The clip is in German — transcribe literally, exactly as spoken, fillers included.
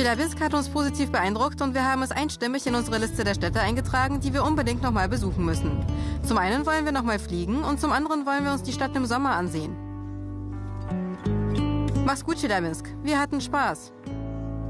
Chelyabinsk hat uns positiv beeindruckt und wir haben es einstimmig in unsere Liste der Städte eingetragen, die wir unbedingt nochmal besuchen müssen. Zum einen wollen wir nochmal fliegen und zum anderen wollen wir uns die Stadt im Sommer ansehen. Mach's gut, Chelyabinsk. Wir hatten Spaß.